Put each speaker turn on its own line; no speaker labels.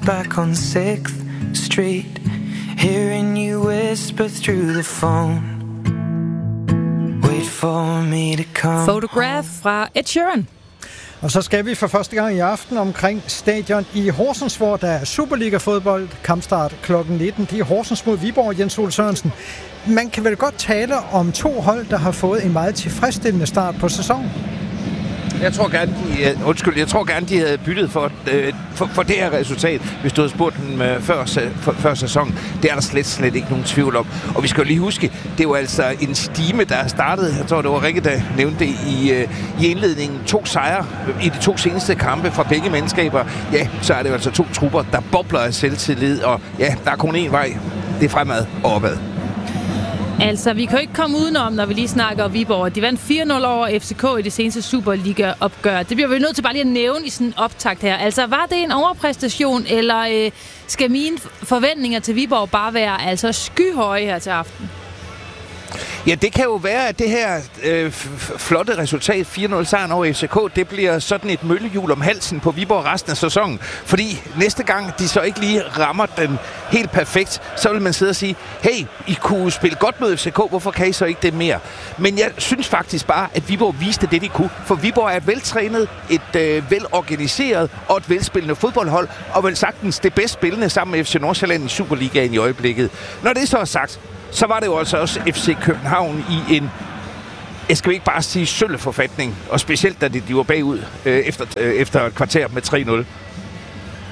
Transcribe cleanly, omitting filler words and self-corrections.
back on 6th Street, hearing you whisper through the phone. Wait for me to come.
Photograph fra Ed Sheeran.
Og så skal vi for første gang i aften omkring stadion i Horsens, hvor der er Superliga-fodbold, kampstart kl. 19. Det er Horsens mod Viborg, Jens Ole Sørensen. Man kan vel godt tale om to hold, der har fået en meget tilfredsstillende start på sæsonen.
Jeg tror gerne, de havde byttet for det her resultat, hvis du havde spurgt dem før sæsonen. Det er der slet ikke nogen tvivl om. Og vi skal jo lige huske, det er jo altså en stime, der er startet. Jeg tror, det var Rikke, der nævnte det i indledningen. 2 sejre i de 2 seneste kampe fra begge mandskaber. Ja, så er det jo altså 2 trupper, der bobler af selvtillid. Og ja, der er kun én vej. Det er fremad og opad.
Altså, vi kan jo ikke komme udenom, når vi lige snakker om Viborg. De vandt 4-0 over FCK i det seneste Superliga-opgør. Det bliver vi nødt til bare lige at nævne i sådan en optakt her. Altså, var det en overpræstation, eller skal mine forventninger til Viborg bare være altså skyhøje her til aften?
Ja, det kan jo være, at det her flotte resultat, 4-0 sejren over FCK, det bliver sådan et møllehjul om halsen på Viborg resten af sæsonen. Fordi næste gang de så ikke lige rammer den helt perfekt, så vil man sidde og sige, hey, I kunne spille godt mod FCK, hvorfor kan I så ikke det mere? Men jeg synes faktisk bare, at Viborg viste det, de kunne. For Viborg er et veltrænet, et velorganiseret og et velspillende fodboldhold, og vel sagtens det bedst spillende sammen med FC Nordsjælland i Superligaen i øjeblikket. Når det så er sagt, så var det jo altså også FC København i en, jeg skal jo ikke bare sige sølleforfatning, og specielt da de var bagud efter et kvarter med 3-0.